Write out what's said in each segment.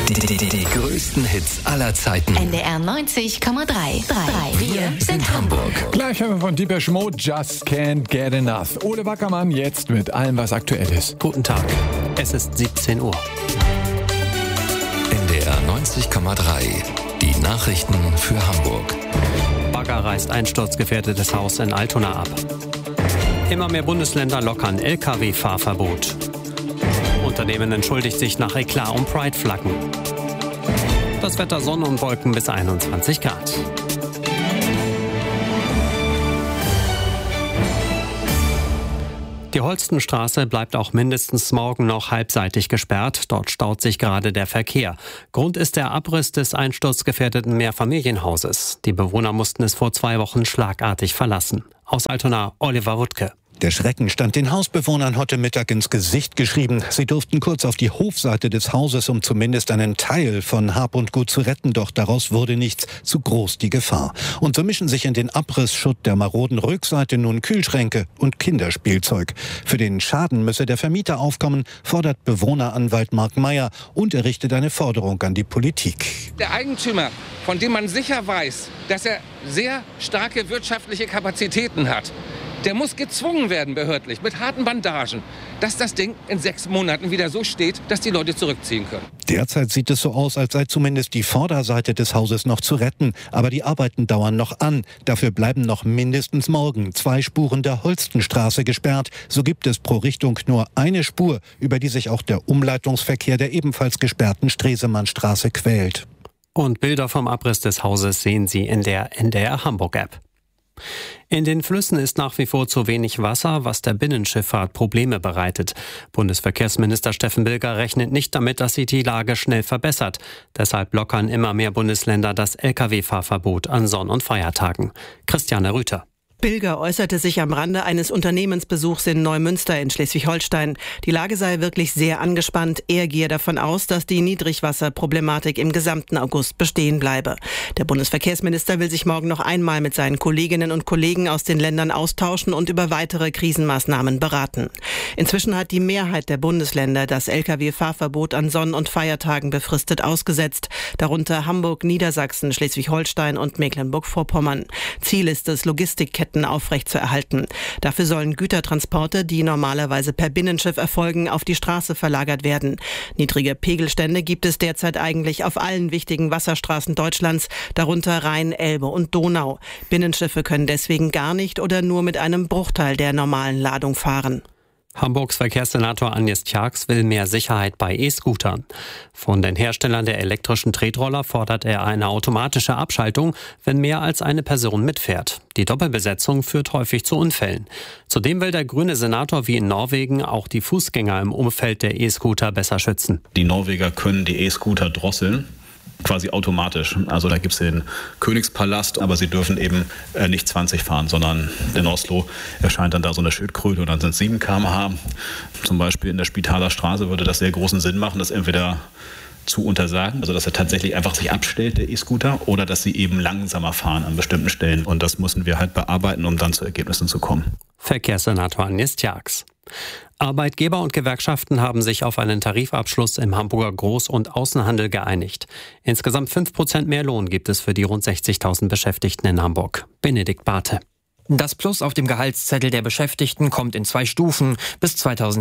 Die größten Hits aller Zeiten. NDR 90,3. Wir sind Hamburg. Gleich haben wir von Depeche Mode Just Can't Get Enough. Ole Wackermann jetzt mit allem, was aktuell ist. Guten Tag, es ist 17 Uhr. NDR 90,3. Die Nachrichten für Hamburg. Bagger reißt einsturzgefährdetes Haus in Altona ab. Immer mehr Bundesländer lockern Lkw-Fahrverbot. Unternehmen entschuldigt sich nach Eklat um Pride-Flaggen. Das Wetter: Sonne und Wolken bis 21 Grad. Die Holstenstraße bleibt auch mindestens morgen noch halbseitig gesperrt. Dort staut sich gerade der Verkehr. Grund ist der Abriss des einsturzgefährdeten Mehrfamilienhauses. Die Bewohner mussten es vor 2 Wochen schlagartig verlassen. Aus Altona, Oliver Wuttke. Der Schrecken stand den Hausbewohnern heute Mittag ins Gesicht geschrieben. Sie durften kurz auf die Hofseite des Hauses, um zumindest einen Teil von Hab und Gut zu retten. Doch daraus wurde nichts. Zu groß die Gefahr. Und so mischen sich in den Abrissschutt der maroden Rückseite nun Kühlschränke und Kinderspielzeug. Für den Schaden müsse der Vermieter aufkommen, fordert Bewohneranwalt Mark Meyer und errichtet eine Forderung an die Politik. Der Eigentümer, von dem man sicher weiß, dass er sehr starke wirtschaftliche Kapazitäten hat, der muss gezwungen werden, behördlich, mit harten Bandagen, dass das Ding in 6 Monaten wieder so steht, dass die Leute zurückziehen können. Derzeit sieht es so aus, als sei zumindest die Vorderseite des Hauses noch zu retten. Aber die Arbeiten dauern noch an. Dafür bleiben noch mindestens morgen 2 Spuren der Holstenstraße gesperrt. So gibt es pro Richtung nur eine Spur, über die sich auch der Umleitungsverkehr der ebenfalls gesperrten Stresemannstraße quält. Und Bilder vom Abriss des Hauses sehen Sie in der NDR Hamburg-App. In den Flüssen ist nach wie vor zu wenig Wasser, was der Binnenschifffahrt Probleme bereitet. Bundesverkehrsminister Steffen Bilger rechnet nicht damit, dass sich die Lage schnell verbessert. Deshalb lockern immer mehr Bundesländer das Lkw-Fahrverbot an Sonn- und Feiertagen. Christiane Rüther. Bilger äußerte sich am Rande eines Unternehmensbesuchs in Neumünster in Schleswig-Holstein. Die Lage sei wirklich sehr angespannt. Er gehe davon aus, dass die Niedrigwasserproblematik im gesamten August bestehen bleibe. Der Bundesverkehrsminister will sich morgen noch einmal mit seinen Kolleginnen und Kollegen aus den Ländern austauschen und über weitere Krisenmaßnahmen beraten. Inzwischen hat die Mehrheit der Bundesländer das Lkw-Fahrverbot an Sonn- und Feiertagen befristet ausgesetzt, darunter Hamburg, Niedersachsen, Schleswig-Holstein und Mecklenburg-Vorpommern. Ziel ist es, Logistikketten aufrechtzuerhalten. Dafür sollen Gütertransporte, die normalerweise per Binnenschiff erfolgen, auf die Straße verlagert werden. Niedrige Pegelstände gibt es derzeit eigentlich auf allen wichtigen Wasserstraßen Deutschlands, darunter Rhein, Elbe und Donau. Binnenschiffe können deswegen gar nicht oder nur mit einem Bruchteil der normalen Ladung fahren. Hamburgs Verkehrssenator Agnes Tjax will mehr Sicherheit bei E-Scootern. Von den Herstellern der elektrischen Tretroller fordert er eine automatische Abschaltung, wenn mehr als eine Person mitfährt. Die Doppelbesetzung führt häufig zu Unfällen. Zudem will der grüne Senator wie in Norwegen auch die Fußgänger im Umfeld der E-Scooter besser schützen. Die Norweger können die E-Scooter drosseln. Quasi automatisch. Also da gibt es den Königspalast, aber sie dürfen eben nicht 20 fahren, sondern in Oslo erscheint dann da so eine Schildkröte und dann sind es 7 km/h. Zum Beispiel in der Spitaler Straße würde das sehr großen Sinn machen, das entweder zu untersagen, also dass er tatsächlich einfach sich abstellt, der E-Scooter, oder dass sie eben langsamer fahren an bestimmten Stellen. Und das müssen wir halt bearbeiten, um dann zu Ergebnissen zu kommen. Verkehrssenator Agnes Tjax. Arbeitgeber und Gewerkschaften haben sich auf einen Tarifabschluss im Hamburger Groß- und Außenhandel geeinigt. Insgesamt 5% mehr Lohn gibt es für die rund 60.000 Beschäftigten in Hamburg. Benedikt Barthe. Das Plus auf dem Gehaltszettel der Beschäftigten kommt in 2 Stufen bis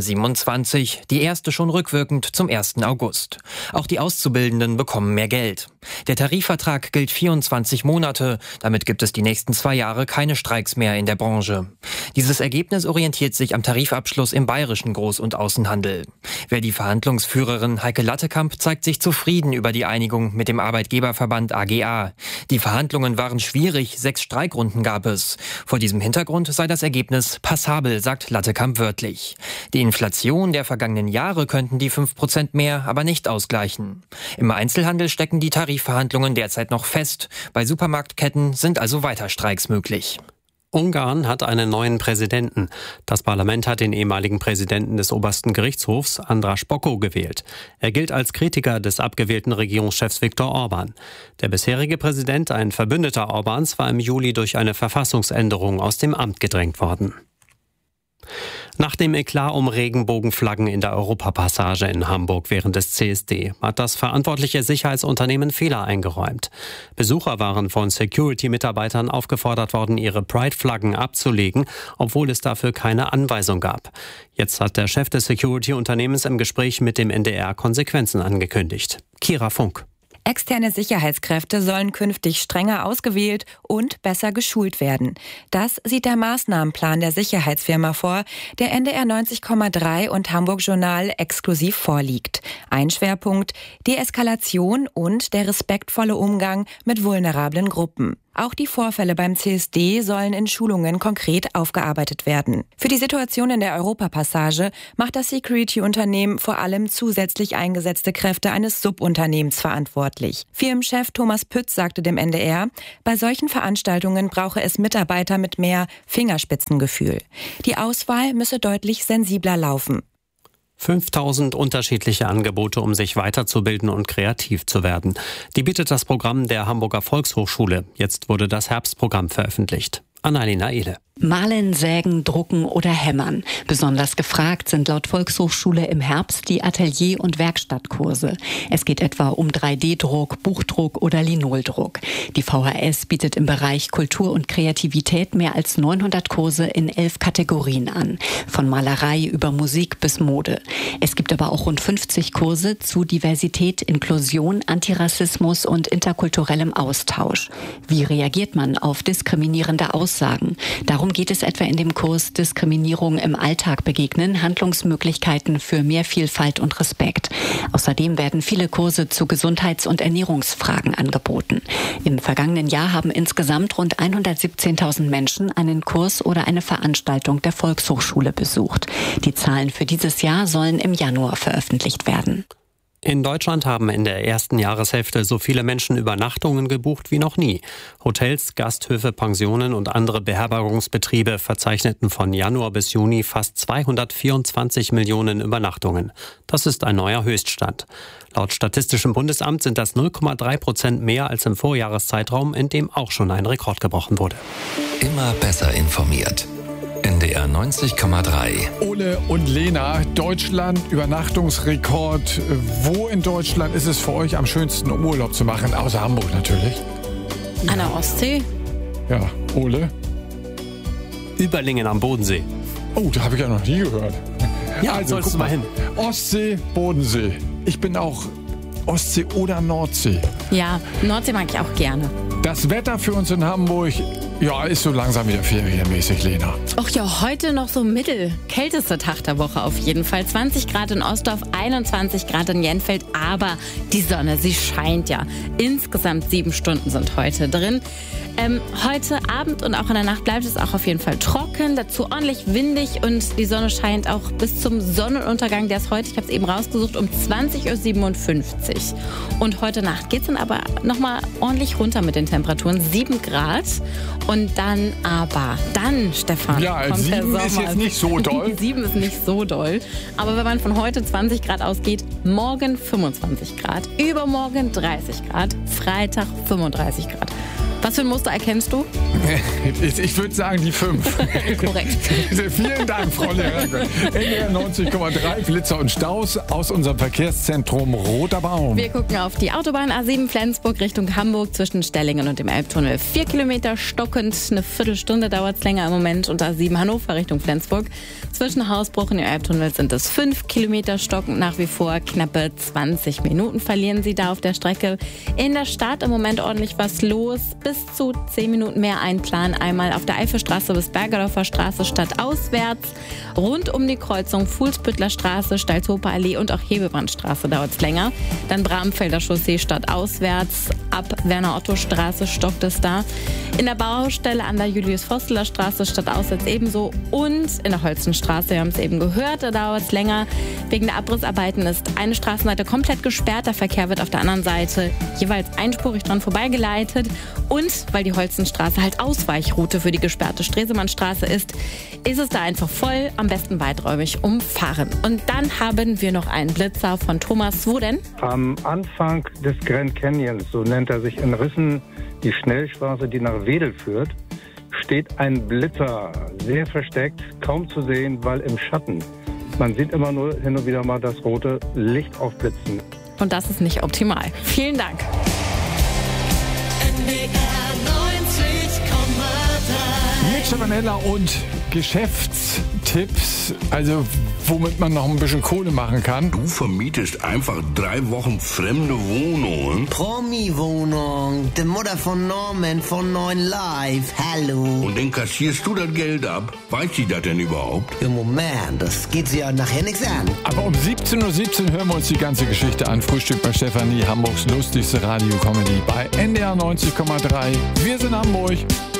2027. Die erste schon rückwirkend zum 1. August. Auch die Auszubildenden bekommen mehr Geld. Der Tarifvertrag gilt 24 Monate. Damit gibt es die nächsten 2 Jahre keine Streiks mehr in der Branche. Dieses Ergebnis orientiert sich am Tarifabschluss im bayerischen Groß- und Außenhandel. Die Verhandlungsführerin Heike Lattekamp zeigt sich zufrieden über die Einigung mit dem Arbeitgeberverband AGA. Die Verhandlungen waren schwierig, 6 Streikrunden gab es. Vor diesem Hintergrund sei das Ergebnis passabel, sagt Lattekamp wörtlich. Die Inflation der vergangenen Jahre könnten die 5% mehr aber nicht ausgleichen. Im Einzelhandel stecken die Tarifverhandlungen derzeit noch fest. Bei Supermarktketten sind also weiter Streiks möglich. Ungarn hat einen neuen Präsidenten. Das Parlament hat den ehemaligen Präsidenten des obersten Gerichtshofs, András Bokko, gewählt. Er gilt als Kritiker des abgewählten Regierungschefs Viktor Orbán. Der bisherige Präsident, ein Verbündeter Orbáns, war im Juli durch eine Verfassungsänderung aus dem Amt gedrängt worden. Nach dem Eklat um Regenbogenflaggen in der Europapassage in Hamburg während des CSD hat das verantwortliche Sicherheitsunternehmen Fehler eingeräumt. Besucher waren von Security-Mitarbeitern aufgefordert worden, ihre Pride-Flaggen abzulegen, obwohl es dafür keine Anweisung gab. Jetzt hat der Chef des Security-Unternehmens im Gespräch mit dem NDR Konsequenzen angekündigt. Kira Funk. Externe Sicherheitskräfte sollen künftig strenger ausgewählt und besser geschult werden. Das sieht der Maßnahmenplan der Sicherheitsfirma vor, der NDR 90,3 und Hamburg Journal exklusiv vorliegt. Ein Schwerpunkt: Deeskalation und der respektvolle Umgang mit vulnerablen Gruppen. Auch die Vorfälle beim CSD sollen in Schulungen konkret aufgearbeitet werden. Für die Situation in der Europapassage macht das Security-Unternehmen vor allem zusätzlich eingesetzte Kräfte eines Subunternehmens verantwortlich. Firmenchef Thomas Pütz sagte dem NDR, bei solchen Veranstaltungen brauche es Mitarbeiter mit mehr Fingerspitzengefühl. Die Auswahl müsse deutlich sensibler laufen. 5000 unterschiedliche Angebote, um sich weiterzubilden und kreativ zu werden. Die bietet das Programm der Hamburger Volkshochschule. Jetzt wurde das Herbstprogramm veröffentlicht. Annalena Ehle. Malen, sägen, drucken oder hämmern. Besonders gefragt sind laut Volkshochschule im Herbst die Atelier- und Werkstattkurse. Es geht etwa um 3D-Druck, Buchdruck oder Linoldruck. Die VHS bietet im Bereich Kultur und Kreativität mehr als 900 Kurse in 11 Kategorien an. Von Malerei über Musik bis Mode. Es gibt aber auch rund 50 Kurse zu Diversität, Inklusion, Antirassismus und interkulturellem Austausch. Wie reagiert man auf diskriminierende Aussagen? Darum geht es etwa in dem Kurs Diskriminierung im Alltag begegnen, Handlungsmöglichkeiten für mehr Vielfalt und Respekt. Außerdem werden viele Kurse zu Gesundheits- und Ernährungsfragen angeboten. Im vergangenen Jahr haben insgesamt rund 117.000 Menschen einen Kurs oder eine Veranstaltung der Volkshochschule besucht. Die Zahlen für dieses Jahr sollen im Januar veröffentlicht werden. In Deutschland haben in der ersten Jahreshälfte so viele Menschen Übernachtungen gebucht wie noch nie. Hotels, Gasthöfe, Pensionen und andere Beherbergungsbetriebe verzeichneten von Januar bis Juni fast 224 Millionen Übernachtungen. Das ist ein neuer Höchststand. Laut Statistischem Bundesamt sind das 0,3% mehr als im Vorjahreszeitraum, in dem auch schon ein Rekord gebrochen wurde. Immer besser informiert. NDR 90,3. Ole und Lena, Deutschland, Übernachtungsrekord. Wo in Deutschland ist es für euch am schönsten, um Urlaub zu machen? Außer Hamburg natürlich. An der Ostsee. Ja, Ole? Überlingen am Bodensee. Oh, da habe ich ja noch nie gehört. Ja, also, sollst du mal hin. Ostsee, Bodensee. Ich bin auch Ostsee oder Nordsee. Ja, Nordsee mag ich auch gerne. Das Wetter für uns in Hamburg, ja, ist so langsam wieder ferienmäßig, Lena. Ach ja, heute noch so mittel. Kältester Tag der Woche auf jeden Fall. 20 Grad in Ostdorf, 21 Grad in Jenfeld. Aber die Sonne, sie scheint ja. Insgesamt 7 Stunden sind heute drin. Heute Abend und auch in der Nacht bleibt es auch auf jeden Fall trocken. Dazu ordentlich windig und die Sonne scheint auch bis zum Sonnenuntergang. Der ist heute, ich habe es eben rausgesucht, um 20.57 Uhr. Und heute Nacht geht es dann aber nochmal ordentlich runter mit den Temperaturen. 7 Grad. Und dann, Stefan, ja, kommt der Sommer. 7 ist jetzt nicht so doll. 7 ist nicht so doll. Aber wenn man von heute 20 Grad ausgeht, morgen 25 Grad, übermorgen 30 Grad, Freitag 35 Grad. Was für ein Muster erkennst du? Ich würde sagen die 5. Korrekt. Vielen Dank, Frau Lehrerin. NDR 90,3, Blitzer und Staus aus unserem Verkehrszentrum Roter Baum. Wir gucken auf die Autobahn A7 Flensburg Richtung Hamburg zwischen Stellingen und dem Elbtunnel. 4 Kilometer stockend, eine Viertelstunde dauert es länger im Moment. Und A7 Hannover Richtung Flensburg. Zwischen Hausbruch und dem Elbtunnel sind es 5 Kilometer stockend nach wie vor. Knappe 20 Minuten verlieren Sie da auf der Strecke. In der Stadt im Moment ordentlich was los. Bis zu 10 Minuten mehr einplanen. Einmal auf der Eifelstraße bis Bergerdorfer Straße stadtauswärts. Rund um die Kreuzung Fuhlsbüttler Straße, Stalzhofer Allee und auch Hebebrandstraße dauert es länger. Dann Bramfelder Chaussee stadtauswärts. Ab Werner-Otto-Straße stockt es da. In der Baustelle an der Julius-Forsteler Straße stadtauswärts ebenso. Und in der Holzenstraße, wir haben es eben gehört, da dauert es länger. Wegen der Abrissarbeiten ist eine Straßenseite komplett gesperrt. Der Verkehr wird auf der anderen Seite jeweils einspurig dran vorbeigeleitet. Und weil die Holzenstraße halt Ausweichroute für die gesperrte Stresemannstraße ist es da einfach voll, am besten weiträumig umfahren. Und dann haben wir noch einen Blitzer von Thomas. Wo denn? Am Anfang des Grand Canyons, so nennt er sich in Rissen, die Schnellstraße, die nach Wedel führt, steht ein Blitzer, sehr versteckt, kaum zu sehen, weil im Schatten. Man sieht immer nur hin und wieder mal das rote Licht aufblitzen. Und das ist nicht optimal. Vielen Dank. Mit Chavanella und Geschäftstipps, also womit man noch ein bisschen Kohle machen kann. Du vermietest einfach 3 Wochen fremde Wohnungen. Promi-Wohnung, die Mutter von Norman von 9 Live, hallo. Und dann kassierst du das Geld ab. Weiß sie das denn überhaupt? Im Moment, das geht sie ja nachher nichts an. Aber um 17:17 Uhr hören wir uns die ganze Geschichte an. Frühstück bei Stefanie, Hamburgs lustigste Radio-Comedy bei NDR 90,3. Wir sind Hamburg.